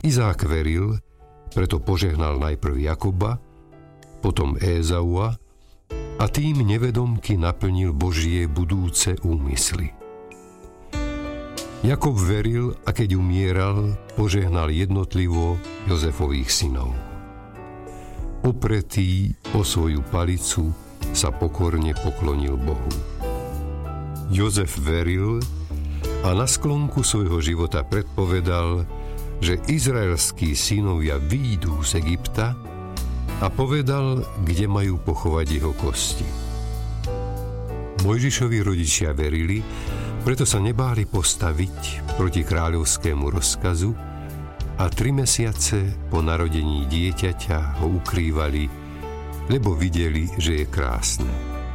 Izák veril, preto požehnal najprv Jakoba, potom Ézaua a tým nevedomky naplnil Božie budúce úmysly. Jakob veril a keď umieral, požehnal jednotlivo Jozefových synov. Opretý o svoju palicu sa pokorne poklonil Bohu. Jozef veril a na sklonku svojho života predpovedal, že izraelskí synovia výjdu z Egypta a povedal, kde majú pochovať jeho kosti. Mojžišovi rodičia verili, preto sa nebáli postaviť proti kráľovskému rozkazu a 3 mesiace po narodení dieťaťa ho ukrývali, lebo videli, že je krásne.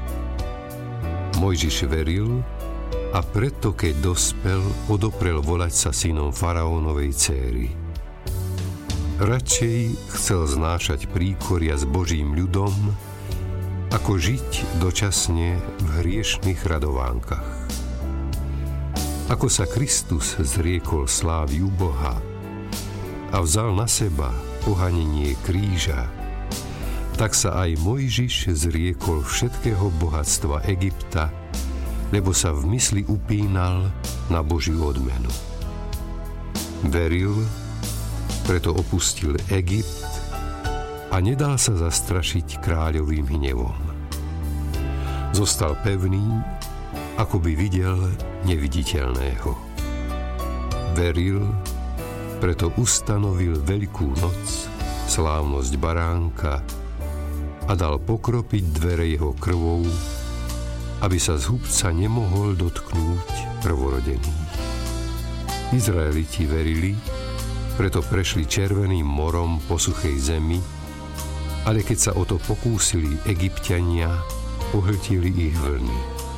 Mojžiš veril a preto, keď dospel, odoprel volať sa synom faraónovej céry. Radšej chcel znášať príkoria s Božím ľudom, ako žiť dočasne v hriešnych radovánkach. Ako sa Kristus zriekol slávy u Boha a vzal na seba pohanenie kríža, tak sa aj Mojžiš zriekol všetkého bohatstva Egypta, lebo sa v mysli upínal na Božiu odmenu. Veril, preto opustil Egypt a nedal sa zastrašiť kráľovým hnevom. Zostal pevný, ako by videl neviditeľného. Veril, preto ustanovil Veľkú noc, slávnosť baránka a dal pokropiť dvere jeho krvou, aby sa z hubca nemohol dotknúť prvorodený. Izraeliti verili, preto prešli Červeným morom po suchej zemi, ale keď sa o to pokúsili Egypťania, pohltili ich vlny.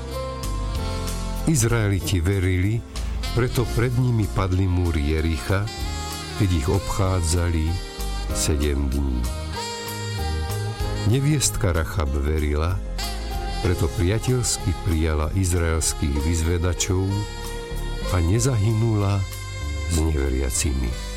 Izraeliti verili, preto pred nimi padli múry Jericha, keď ich obchádzali 7 dní. Neviestka Rachab verila, preto priateľsky prijala izraelských vyzvedačov a nezahynula s neveriacimi.